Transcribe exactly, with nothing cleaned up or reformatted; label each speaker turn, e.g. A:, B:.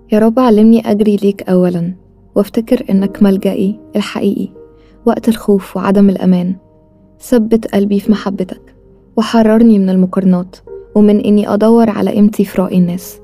A: يا رب علمني أجري ليك أولاً، وافتكر إنك ملجئي الحقيقي وقت الخوف وعدم الأمان. ثبت قلبي في محبتك، وحررني من المقارنات ومن إني أدور على قيمتي في رأي الناس.